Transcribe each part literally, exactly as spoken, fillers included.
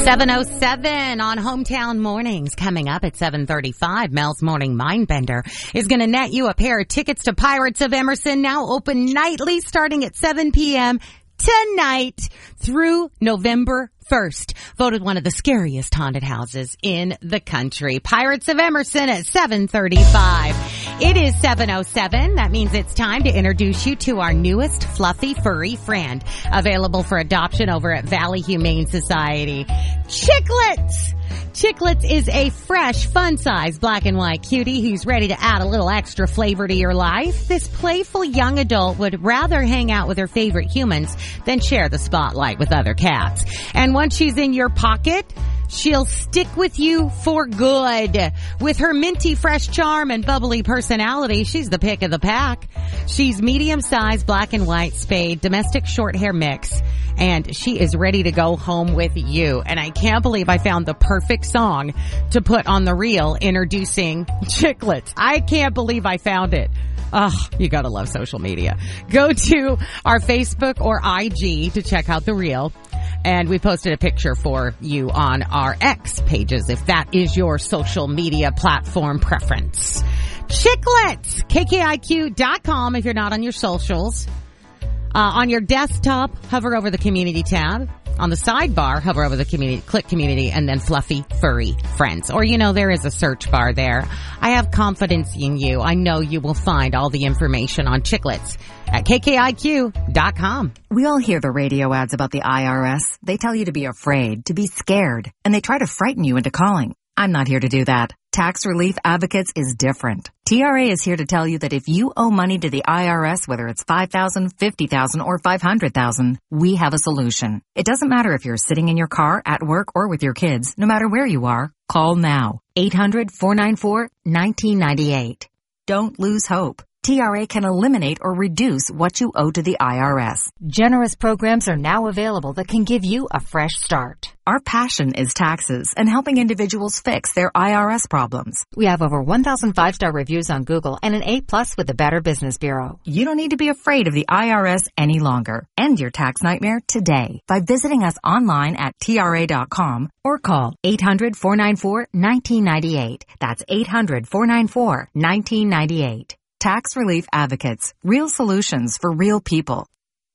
seven oh seven on Hometown Mornings. Coming up at seven thirty-five, Mel's Morning Mindbender is going to net you a pair of tickets to Pirates of Emerson, now open nightly starting at seven p.m. tonight through November first. Voted one of the scariest haunted houses in the country. Pirates of Emerson at seven thirty-five. It is seven oh seven. That means it's time to introduce you to our newest fluffy furry friend, available for adoption over at Valley Humane Society. Chicklets! Chicklets is a fresh, fun-sized black and white cutie who's ready to add a little extra flavor to your life. This playful young adult would rather hang out with her favorite humans than share the spotlight with other cats. And once she's in your pocket, she'll stick with you for good. With her minty fresh charm and bubbly personality, she's the pick of the pack. She's medium-sized, black and white spayed, domestic short hair mix, and she is ready to go home with you. And I can't believe I found the perfect song to put on the reel introducing Chicklets. I can't believe I found it. Oh, you gotta love social media. Go to our Facebook or I G to check out the reel. And we posted a picture for you on our X pages if that is your social media platform preference. Chicklets, K K I Q dot com if you're not on your socials. Uh, on your desktop, hover over the community tab. On the sidebar, hover over the community, click community, and then fluffy, furry friends. Or, you know, there is a search bar there. I have confidence in you. I know you will find all the information on Chicklets at K K I Q dot com. We all hear the radio ads about the I R S. They tell you to be afraid, to be scared, and they try to frighten you into calling. I'm not here to do that. Tax Relief Advocates is different. T R A is here to tell you that if you owe money to the I R S, whether it's five thousand dollars, fifty thousand dollars, or five hundred thousand dollars, we have a solution. It doesn't matter if you're sitting in your car, at work, or with your kids. No matter where you are, call now. eight hundred, four nine four, one nine nine eight. Don't lose hope. T R A can eliminate or reduce what you owe to the I R S. Generous programs are now available that can give you a fresh start. Our passion is taxes and helping individuals fix their I R S problems. We have over one thousand five-star reviews on Google and an A plus with the Better Business Bureau. You don't need to be afraid of the I R S any longer. End your tax nightmare today by visiting us online at T R A dot com or call eight hundred, four nine four, one nine nine eight. That's eight hundred, four nine four, one nine nine eight. Tax Relief Advocates. Real solutions for real people.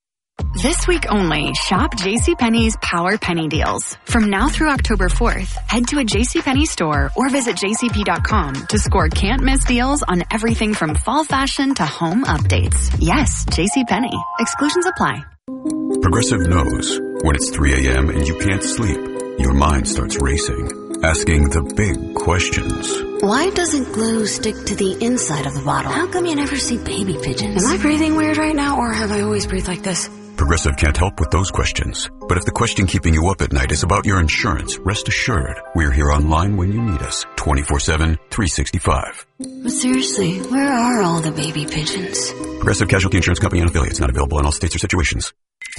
This week only, shop JCPenney's Power Penny Deals. From now through October fourth, head to a JCPenney store or visit J C P dot com to score can't-miss deals on everything from fall fashion to home updates. Yes, JCPenney. Exclusions apply. Progressive knows when it's three a.m. and you can't sleep, your mind starts racing, asking the big questions. Why doesn't glue stick to the inside of the bottle? How come you never see baby pigeons? Am I breathing weird right now, or have I always breathed like this? Progressive can't help with those questions. But if the question keeping you up at night is about your insurance, rest assured, we're here online when you need us, twenty-four seven, three sixty-five. But seriously, where are all the baby pigeons? Progressive Casualty Insurance Company and affiliates, not available in all states or situations.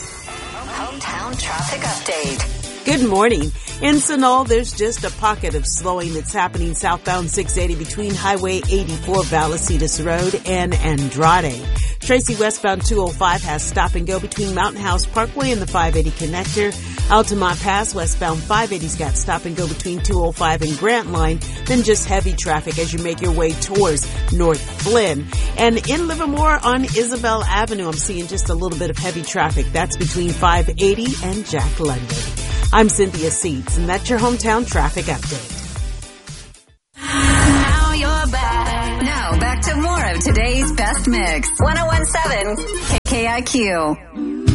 Hometown traffic update. Good morning. In Sunol, there's just a pocket of slowing that's happening southbound six eighty between Highway eighty-four, Vallecillas Road, and Andrade. Tracy westbound two oh five has stop and go between Mountain House Parkway and the five eighty connector. Altamont Pass westbound five eighty's got stop and go between two oh five and Grant Line, then just heavy traffic as you make your way towards North Flynn. And in Livermore on Isabel Avenue, I'm seeing just a little bit of heavy traffic. That's between five eighty and Jack London. I'm Cynthia Seats, and that's your hometown traffic update. Now you're back. Now back to more of today's best mix. one oh one point seven K K I Q.